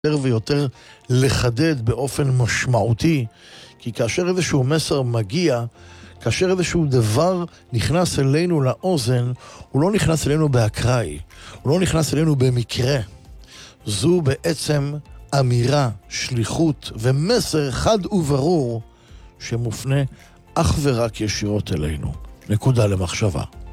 יותר ויותר לחדד באופן משמעותי, כי כאשר איזשהו מסר מגיע, כאשר איזשהו דבר נכנס אלינו לאוזן, הוא לא נכנס אלינו באקראי, הוא לא נכנס אלינו במקרה. זו בעצם אמירה, שליחות ומסר חד וברור שמופנה אך ורק ישירות אלינו. נקודה למחשבה.